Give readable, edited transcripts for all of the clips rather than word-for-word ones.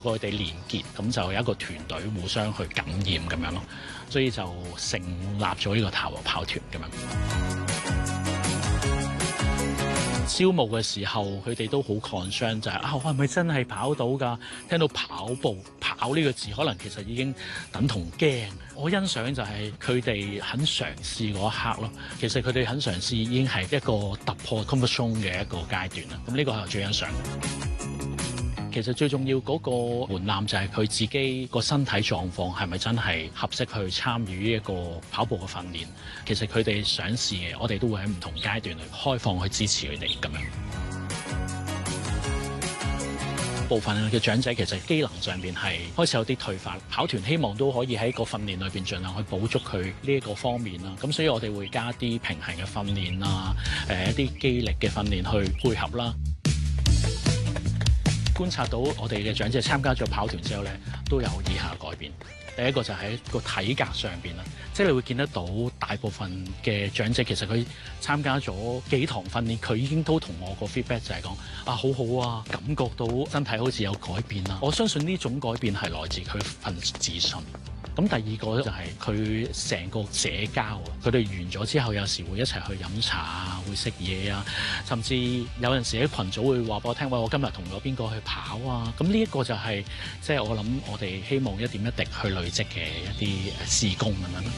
佢哋連結，咁就有一個團隊互相去感染咁樣咯，所以就成立咗呢個太和跑團咁樣。招募嘅時候，佢哋都好 concern 就係我係咪真係跑到㗎？聽到跑呢個字，可能其實已經等同驚。我欣賞就係佢哋肯嘗試嗰一刻咯。其實佢哋肯嘗試已經係一個突破 comfort zone 嘅一個階段啦。咁呢個係我最欣賞。其實最重要嗰個門檻就係佢自己個身體狀況係咪真係合適去參與呢一個跑步嘅訓練。其實佢哋想試嘅，我哋都會喺唔同階段去開放去支持佢哋咁樣。部分嘅長者其實機能上邊係開始有啲退化，跑團希望都可以喺個訓練裏邊盡量去補足佢呢一個方面啦。咁所以我哋會加啲平衡嘅訓練啦，一啲肌力嘅訓練去配合啦。觀察到我哋嘅長者參加咗跑團之後咧，都有以下改變。第一個就喺個體格上邊啦，即係你會見得到大部分嘅長者其實佢參加咗幾堂訓練，佢已經都同我個 feedback 就係講好好啊，感覺到身體好似有改變啦。我相信呢種改變係來自佢份自信。咁第二個就係佢成個社交啊，佢哋完咗之後有時會一齊去飲茶啊，會食嘢啊，甚至有陣時喺群組會話俾我聽，我今日同咗邊個去跑啊。咁呢一個就係即係我諗我哋希望一點一滴去累積嘅一啲事工咁樣。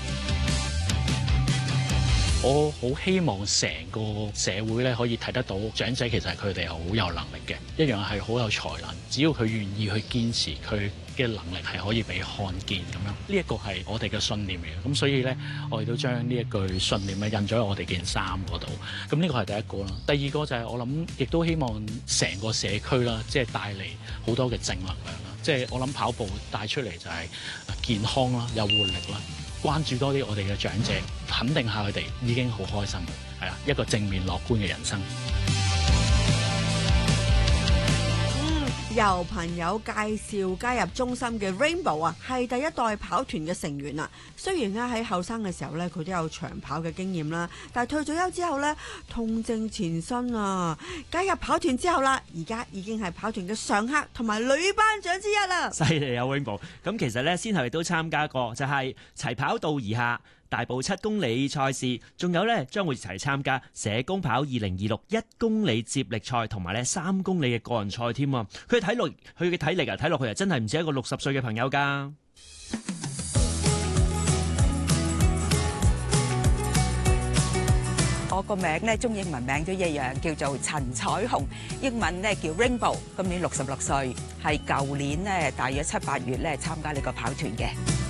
我好希望成個社會咧可以睇得到長者其實佢哋好有能力嘅，一樣係好有才能，只要佢願意去堅持，佢嘅能力係可以被看見咁樣。呢一個係我哋嘅信念嚟嘅，咁所以咧我哋都將呢一句信念咧印咗喺我哋件衫嗰度。咁呢個係第一個啦。第二個就係我諗，亦都希望成個社區啦，即係帶嚟好多嘅正能量啦。即係我諗跑步帶出嚟就係健康啦，有活力啦。關注多啲我哋嘅長者，肯定下佢哋已經好開心，係啦，一個正面樂觀嘅人生。 由朋友介紹加入中心嘅 Rainbow 啊，係第一代跑團嘅成員啊。雖然咧喺後生嘅時候咧，佢都有長跑嘅經驗啦，但係退咗休之後咧，痛症纏身啊。加入跑團之後啦，而家已經係跑團嘅常客同埋女班長之一啦。 犀利啊 Rainbow！ 咁其實咧，先後亦都參加過，就係齊跑道而下大步7公里賽事，仲有咧將會一齊參加社工跑2026 1公里接力賽，同埋咧3公里嘅個人賽添啊！佢嘅體力啊，睇落去啊，真係唔似一個60歲嘅朋友㗎。 我個名咧中英文名都一樣，叫做陳彩虹，英文咧叫 Rainbow。今年66歲，係舊年咧大約7、8月咧參加呢個跑團嘅。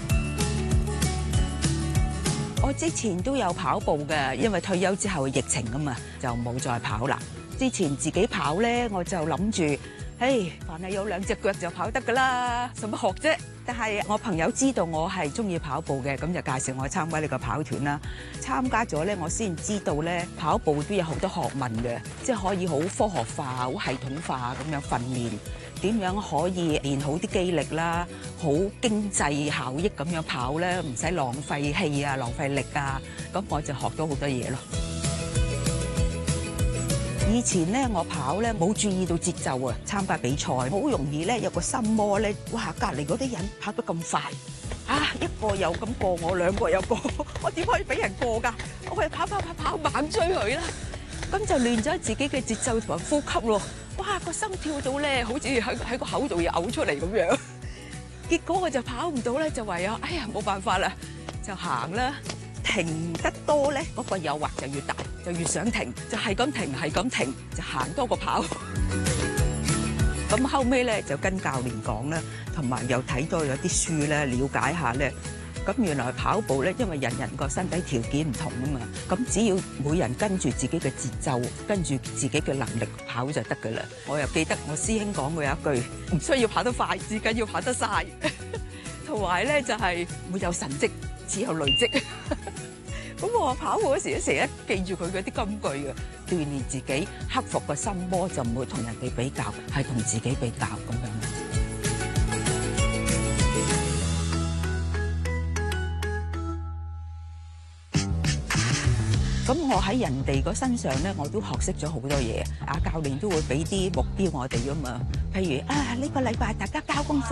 我之前都有跑步嘅，因為退休之後疫情啊嘛，就冇再跑啦。之前自己跑咧，我就諗住，凡係有2隻腳就跑得噶啦，使乜學啫？但係我朋友知道我係中意跑步嘅，咁就介紹我參加呢個跑團啦。參加咗咧，我先知道咧跑步都有好多學問嘅，即係可以好科學化、好系統化咁樣訓練，點樣可以練好啲肌力啦，好經濟效益咁樣跑咧，唔使浪費氣啊、浪費力啊，咁我就學到好多嘢咯。以前咧我跑咧冇注意到節奏啊，參加比賽好容易咧有個心魔咧，哇！隔離嗰啲人跑得咁快啊，一個又咁過我，2個又過，我點可以俾人過㗎？我係跑猛追佢啦，咁就亂咗自己嘅節奏同埋呼吸咯。哇！個心跳到咧，好似喺個口度要嘔出嚟咁樣。結果我就跑唔到咧，就唯有冇辦法啦，就行啦。停得多咧，嗰個誘惑就越大，就越想停，就係咁停，就行多過跑。咁後尾咧就跟教練講啦，同埋又睇多咗啲書咧，了解下咧。咁原來跑步咧，因為人人個身體條件唔同啊嘛，咁只要每人跟住自己嘅節奏，跟住自己嘅能力跑就得噶啦。我又記得我師兄講過有一句，唔需要跑得快，至緊要跑得晒。同埋咧就係沒有神蹟，只有累積。咁我跑步嗰時成日記住佢嗰啲金句嘅，鍛鍊自己，克服個心魔，就唔會同人哋比較，係同自己比較咁樣。 咁我喺人哋個身上咧，我都學識咗好多嘢。教練都會俾啲目標我哋噶嘛，譬如呢個禮拜大家交功課。